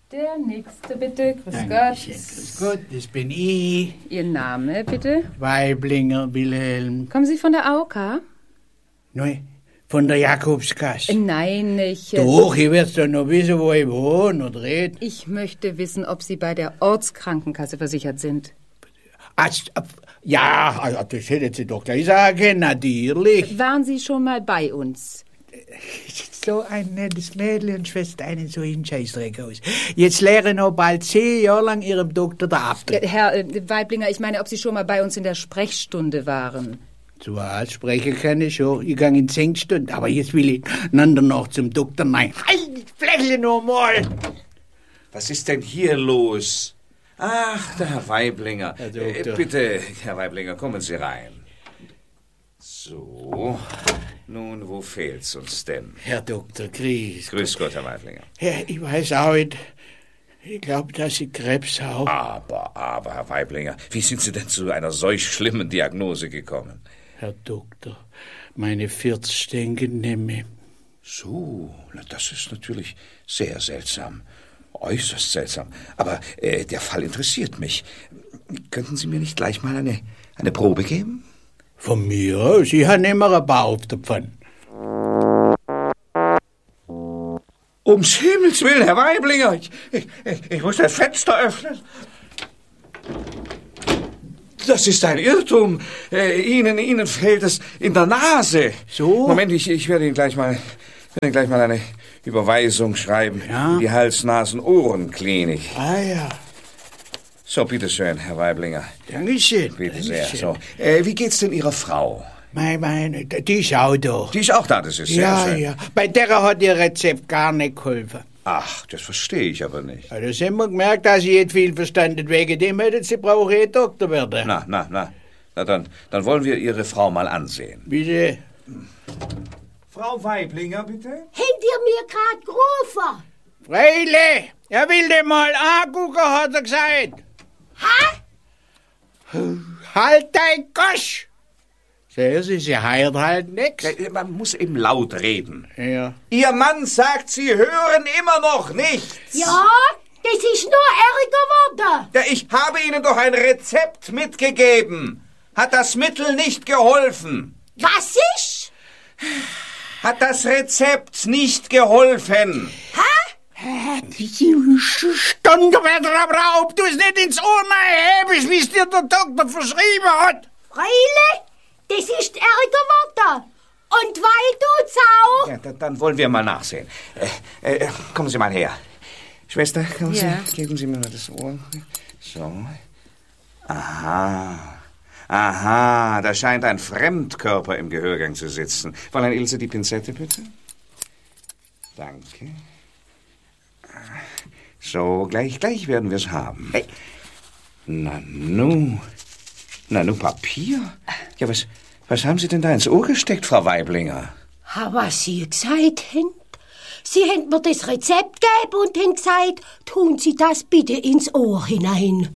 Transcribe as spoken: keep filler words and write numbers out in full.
Der Nächste, bitte. Grüß Dankeschön. Gott. Grüß Gott, das bin ich. Ihr Name, bitte? Weiblinger Wilhelm. Kommen Sie von der A O K? Nein, von der Jakobsgasse. Äh, Nein, ich... äh, Doch, ich werd's doch noch wissen, wo ich wohne und red. Ich möchte wissen, ob Sie bei der Ortskrankenkasse versichert sind. Ach, ja, also das hätte sie doch gleich sagen, natürlich. Waren Sie schon mal bei uns? So ein nettes Mädchen schwätzt einen so in Scheißdreck aus. Jetzt lehren noch bald zehn Jahre lang ihrem Doktor der Apfel. Äh, Herr äh, Weiblinger, ich meine, ob Sie schon mal bei uns in der Sprechstunde waren. So was sprechen kann ich schon. Ich gang in zehn Stunden, aber jetzt will ich einander noch zum Doktor. Nein, halt, flächle nur mal. Was ist denn hier los? Ach, der Herr Weiblinger. Herr Doktor. Äh, bitte, Herr Weiblinger, kommen Sie rein. So, nun, wo fehlt's uns denn? Herr Doktor, grüß. Grüß Gott, Herr Weiblinger. Ja, ich weiß auch nicht. Ich glaube, dass ich Krebs habe. Aber, aber, Herr Weiblinger, wie sind Sie denn zu einer solch schlimmen Diagnose gekommen? Herr Doktor, meine vierzig stinken nimmer. So, na, das ist natürlich sehr seltsam. Äußerst seltsam. Aber äh, der Fall interessiert mich. Könnten Sie mir nicht gleich mal eine, eine Probe geben? Von mir? Sie haben immer ein paar auf der Pfanne. Ums Himmels Willen, Herr Weiblinger, ich, ich, ich muss das Fenster öffnen. Das ist ein Irrtum. Äh, Ihnen, Ihnen fehlt es in der Nase. So? Moment, ich, ich werde Ihnen gleich mal, werde Ihnen gleich mal eine Überweisung schreiben. Ja? In die Hals-Nasen-Ohren-Klinik. Ah ja, So, bitteschön, Herr Weiblinger. Dankeschön. Bitte sehr. Dankeschön. So, äh, wie geht's denn Ihrer Frau? Meine, meine, die ist auch da. Die ist auch da, das ist sehr Ja, schön. ja. Bei der hat ihr Rezept gar nicht geholfen. Ach, das verstehe ich aber nicht. Ja, das haben wir gemerkt, dass sie nicht viel verstanden. Wegen dem hätte sie brauchen eh Doktor werden. Na, na, na. Na, dann, dann wollen wir Ihre Frau mal ansehen. Bitte. Frau Weiblinger, bitte? Habt ihr mir grad gerufen? Freile, er will den mal angucken, hat er gesagt. Ha? Halt dein Gosch! Sehen Sie, sie heiert halt nix. Ja, man muss eben laut reden. Ja. Ihr Mann sagt, Sie hören immer noch nichts. Ja, das ist nur ärger geworden. Ja, ich habe Ihnen doch ein Rezept mitgegeben. Hat das Mittel nicht geholfen? Was ist? Hat das Rezept nicht geholfen? Ha? Die Stunde wird er aber, ob du es nicht ins Ohr hebst, wie es dir der Doktor verschrieben hat. Freile, das ist ärger geworden. Und weil du's auch. Ja, da, dann wollen wir mal nachsehen. Äh, äh, kommen Sie mal her. Schwester, kommen Sie, Ja. geben Sie mir mal das Ohr. So. Aha. Aha, da scheint ein Fremdkörper im Gehörgang zu sitzen. Fräulein Ilse, die Pinzette, bitte. Danke. So, gleich, gleich werden wir es haben. Hey. Na nu. Na nu, Papier? Ja, was, was haben Sie denn da ins Ohr gesteckt, Frau Weiblinger? Ha, was Sie gesagt haben? Sie haben mir das Rezept gegeben und haben gesagt, tun Sie das bitte ins Ohr hinein.